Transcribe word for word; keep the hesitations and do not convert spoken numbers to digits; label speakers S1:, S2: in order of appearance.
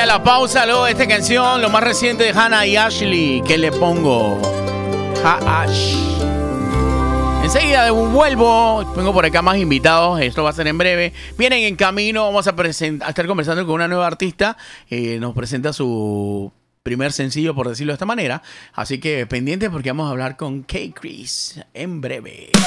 S1: la pausa luego de esta canción, lo más reciente de Hannah y Ashley. ¿Qué le pongo? Ha-ash. Enseguida vuelvo, vengo por acá más invitados, esto va a ser en breve. Vienen en camino, vamos a, present- a estar conversando con una nueva artista. Eh, nos presenta su primer sencillo, por decirlo de esta manera. Así que pendientes porque vamos a habhablar con K-Chris en breve.